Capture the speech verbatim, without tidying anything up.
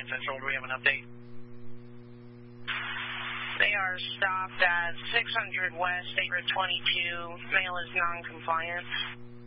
Command Central, do we have an update? They are stopped at six hundred West, State Route twenty-two. Mail is non-compliant.